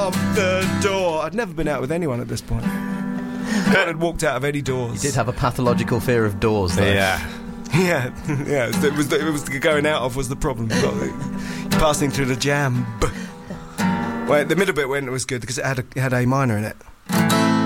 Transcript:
of the door. I'd never been out with anyone at this point. I'd walked out of any doors. You did have a pathological fear of doors, though. Yeah. It was the going out of was the problem. Passing through the jam. Well, the middle bit when it was good because it had A minor in it.